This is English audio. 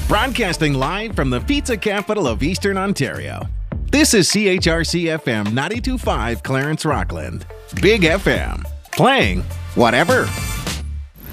Broadcasting live from the pizza capital of Eastern Ontario. This is CHRC FM 92.5 Clarence Rockland. Big FM. Playing whatever.